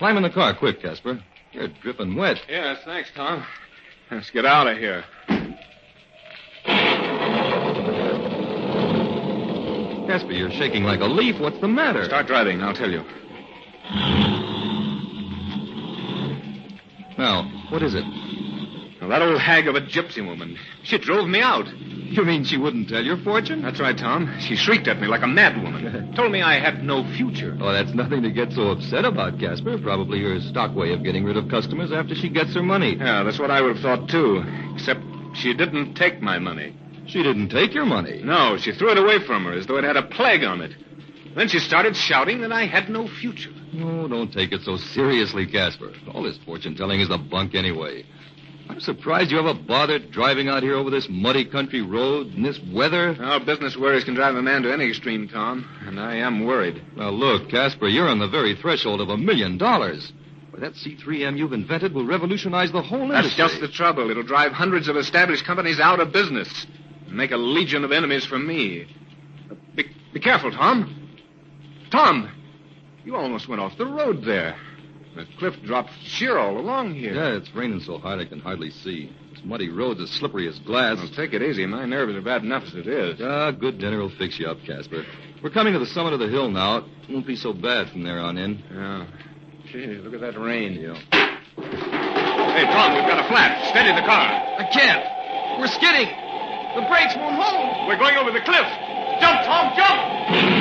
Climb in the car, quick, Casper. You're dripping wet. Yes, thanks, Tom. Let's get out of here. Casper, you're shaking like a leaf. What's the matter? Start driving, I'll tell you. Now, what is it? Well, that old hag of a gypsy woman. She drove me out. You mean she wouldn't tell your fortune? That's right, Tom. She shrieked at me like a madwoman. Told me I had no future. Oh, that's nothing to get so upset about, Casper. Probably her stock way of getting rid of customers after she gets her money. Yeah, that's what I would have thought, too. Except she didn't take my money. She didn't take your money? No, she threw it away from her as though it had a plague on it. Then she started shouting that I had no future. Oh, don't take it so seriously, Casper. All this fortune-telling is a bunk anyway. I'm surprised you ever bothered driving out here over this muddy country road in this weather. Well, business worries can drive a man to any extreme, Tom, and I am worried. Now, look, Casper, you're on the very threshold of $1 million. Why, that C3M you've invented will revolutionize the whole industry. That's just the trouble. It'll drive hundreds of established companies out of business and make a legion of enemies for me. Be careful, Tom. Tom, you almost went off the road there. The cliff dropped sheer all along here. Yeah, it's raining so hard I can hardly see. This muddy road's as slippery as glass. Well, take it easy. My nerves are bad enough as it is. Good dinner will fix you up, Casper. We're coming to the summit of the hill now. It won't be so bad from there on in. Yeah. Gee, look at that rain. Yeah. Hey, Tom, we've got a flat. Steady the car. I can't. We're skidding. The brakes won't hold. We're going over the cliff. Jump, Tom, jump!